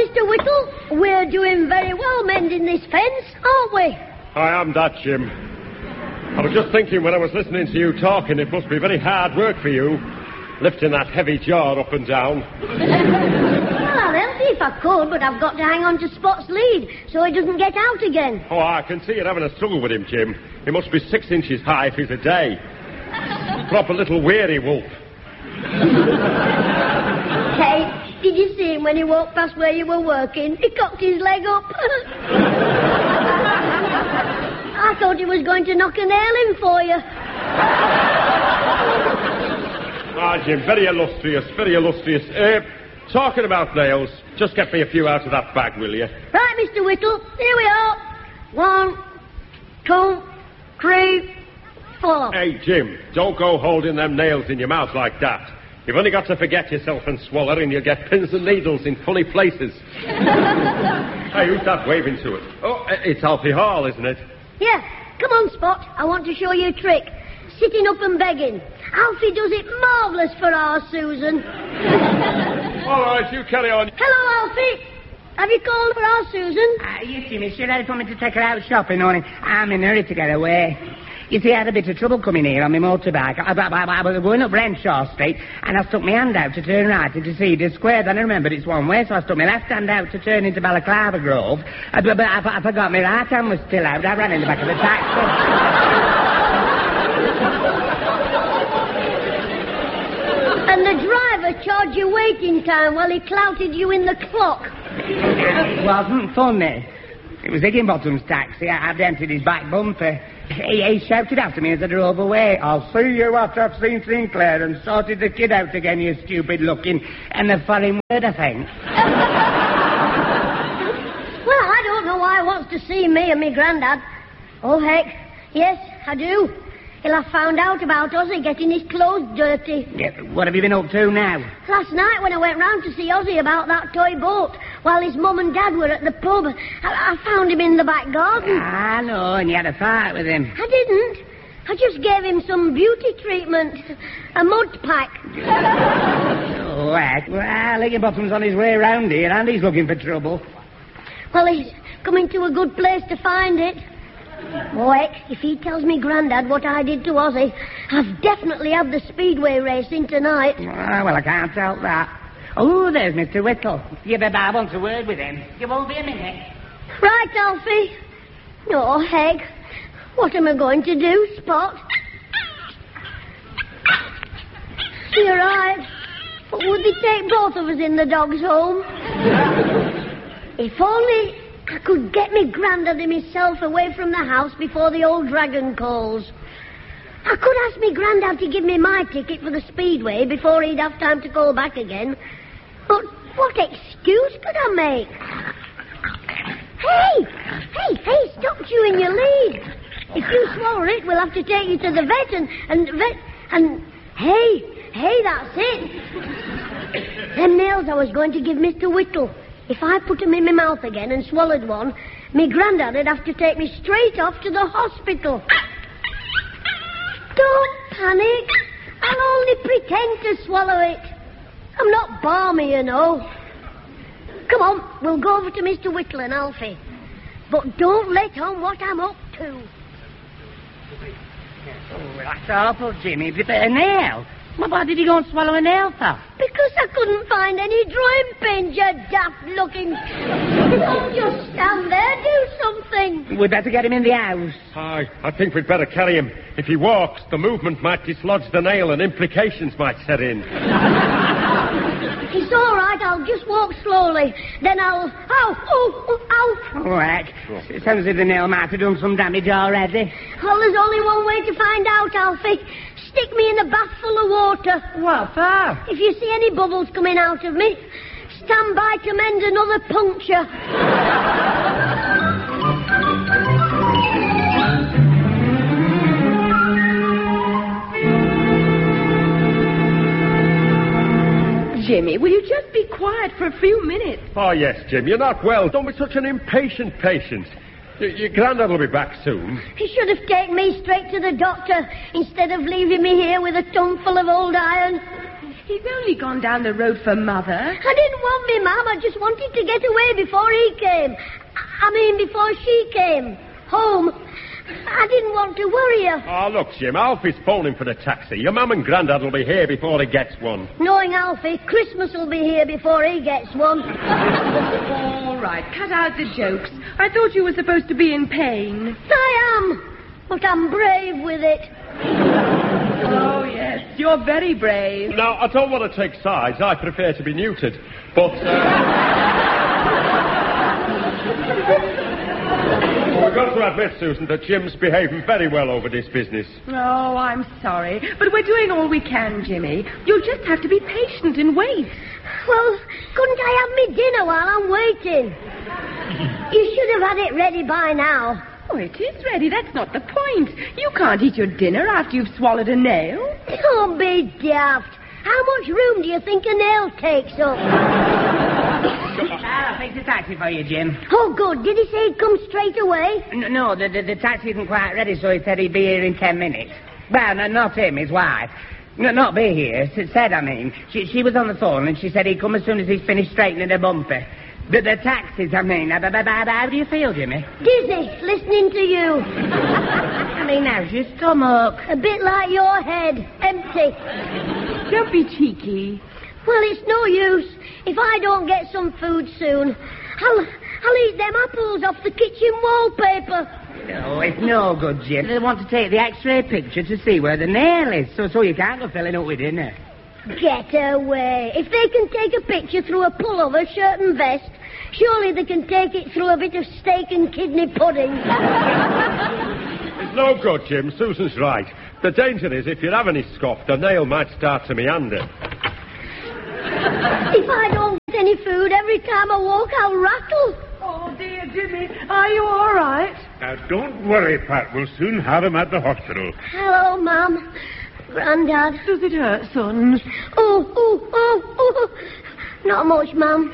Mr. Whittle. We're doing very well mending this fence, aren't we? I am that, Jim. I was just thinking when I was listening to you talking, it must be very hard work for you, lifting that heavy jar up and down. Well, I'd help you if I could, but I've got to hang on to Spot's lead so he doesn't get out again. Oh, I can see you're having a struggle with him, Jim. He must be 6 inches high if he's a day. Proper little weary wolf. Hey, did you see him when he walked past where you were working? He cocked his leg up. I thought he was going to knock a nail in for you. Ah, Jim, very illustrious, very illustrious. Talking about nails, just get me a few out of that bag, will you? Right, Mr. Whittle, here we are. 1, 2, 3, 4. Hey, Jim, don't go holding them nails in your mouth like that. You've only got to forget yourself and swallow, and you'll get pins and needles in funny places. Hey, who's that waving to it? Oh, it's Alfie Hall, isn't it? Yeah, come on, Spot. I want to show you a trick. Sitting up and begging. Alfie does it marvellous for our Susan. All right, you carry on. Hello, Alfie. Have you called for our Susan? You see, Miss, you're ready for me to take her out shopping, honey. I'm in a hurry to get away. You see, I had a bit of trouble coming here on my motorbike. I was going up Renshaw Street, and I stuck my hand out to turn right into Cedar Square. Then I remembered it's one way, so I stuck my left hand out to turn into Balaclava Grove. But I forgot my right hand was still out. I ran in the back of the taxi. And the driver charged you waiting time while he clouted you in the clock. It wasn't funny. It was Higginbottom's taxi. I'd emptied his back bumper. He shouted after me as I drove away. I'll see you after I've seen Sinclair and sorted the kid out again, you stupid looking. And a foreign word, I think. Well, I don't know why he wants to see me and me granddad. Oh, heck. Yes, I do. He'll have found out about Ozzy getting his clothes dirty. Yeah, what have you been up to now? Last night when I went round to see Ozzy about that toy boat, while his mum and dad were at the pub, I found him in the back garden. I know, and you had a fight with him. I didn't. I just gave him some beauty treatment. A mud pack. Oh, heck. Well, Higginbottom's on his way round here, and he's looking for trouble. Well, he's coming to a good place to find it. Oh, heck, if he tells me Grandad what I did to Ozzy, I've definitely had the speedway racing tonight. Well, I can't help that. Oh, there's Mr. Whittle. I want a word with him. You won't be a minute. Right, Alfie. Oh, heck. What am I going to do, Spot? You're right. But would they take both of us in the dog's home? If only I could get me Grandad and myself away from the house before the old dragon calls. I could ask me Grandad to give me my ticket for the speedway before he'd have time to call back again. But what excuse could I make? Hey, stop chewing your lead. If you swallow it, we'll have to take you to the vet and hey, that's it. Them nails I was going to give Mr. Whittle. If I put them in my mouth again and swallowed one, me Grandad would have to take me straight off to the hospital. Don't panic. I'll only pretend to swallow it. I'm not balmy, you know. Come on, we'll go over to Mr. Whittle and Alfie. But don't let on what I'm up to. Oh, that's awful, Jimmy. A nail? Well, why did he go and swallow a nail for? Because I couldn't find any drawing pins, you daft-looking... Don't just stand there, do something. We'd better get him in the house. I think we'd better carry him. If he walks, the movement might dislodge the nail and implications might set in. It's all right, I'll just walk slowly. Then I'll... Ow! Oh, heck. It sounds as if the nail might have done some damage already. Well, there's only one way to find out, Alfie. Stick me in a bath full of water. What for? If you see any bubbles coming out of me, stand by to mend another puncture. Jimmy, will you just be quiet for a few minutes? Oh, yes, Jim, you're not well. Don't be such an impatient patient. Your Grandad will be back soon. He should have taken me straight to the doctor instead of leaving me here with a tongue full of old iron. He's only gone down the road for Mother. I didn't want me, Mum. I just wanted to get away before he came. Before she came. Home. I didn't want to worry you. Oh, look, Jim, Alfie's phoning for the taxi. Your mum and Grandad will be here before he gets one. Knowing Alfie, Christmas will be here before he gets one. All right, cut out the jokes. I thought you were supposed to be in pain. I am. But I'm brave with it. Oh, yes, you're very brave. Now, I don't want to take sides. I prefer to be neutered. But, we've got to admit, Susan, that Jim's behaving very well over this business. Oh, I'm sorry. But we're doing all we can, Jimmy. You'll just have to be patient and wait. Well, couldn't I have me dinner while I'm waiting? You should have had it ready by now. Oh, it is ready. That's not the point. You can't eat your dinner after you've swallowed a nail. Don't be daft. How much room do you think a nail takes up? I'll fix the taxi for you, Jim. Oh, good. Did he say he'd come straight away? No, the taxi isn't quite ready, so he said he'd be here in 10 minutes. Well, no, not him, his wife. No, not be here. She was on the phone, and she said he'd come as soon as he's finished straightening the bumper. The taxis, how do you feel, Jimmy? Dizzy, listening to you. How's your stomach? A bit like your head, empty. Don't be cheeky. Well, it's no use. If I don't get some food soon, I'll eat them apples off the kitchen wallpaper. No, it's no good, Jim. They want to take the X-ray picture to see where the nail is, so you can't go filling up with dinner. Get away. If they can take a picture through a pullover, shirt and vest, surely they can take it through a bit of steak and kidney pudding. It's no good, Jim. Susan's right. The danger is if you have any scoff, the nail might start to meander. If I don't get any food, every time I walk, I'll rattle. Oh, dear Jimmy, are you all right? Now, don't worry, Pat. We'll soon have him at the hospital. Hello, Mum. Grandad. Does it hurt, son? Oh. Not much, Mum.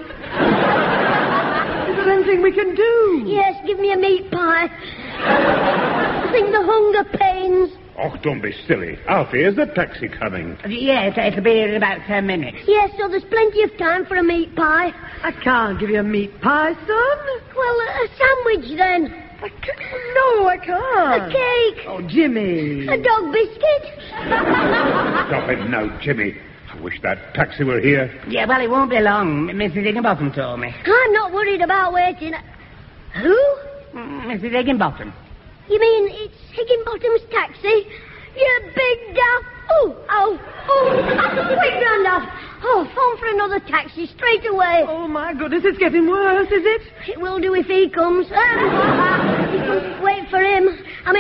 Is there anything we can do? Yes, give me a meat pie. I think the hunger pains. Oh, don't be silly. Alfie, is the taxi coming? Yeah, it'll be here in about 10 minutes. Yes, so there's plenty of time for a meat pie. I can't give you a meat pie, son. Well, a sandwich then. No, I can't. A cake. Oh, Jimmy. A dog biscuit. Stop it now, Jimmy. I wish that taxi were here. Yeah, well, it won't be long. Mrs. Higginbottom told me. I'm not worried about waiting. Who? Mrs. Higginbottom. You mean it's Higginbottom's taxi? You big daft. Oh. Wait, Grandad. Oh, phone for another taxi straight away. Oh, my goodness, it's getting worse, is it? It will do if he comes. Wait for him.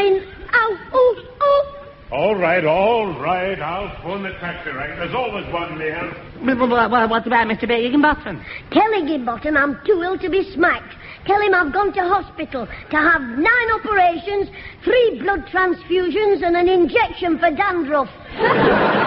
All right. I'll phone the taxi rank. There's always one near. Well, what about Mr. Higginbottom? Tell Higginbottom I'm too ill to be smacked. Tell him I've gone to hospital to have 9 operations, 3 blood transfusions, and an injection for dandruff.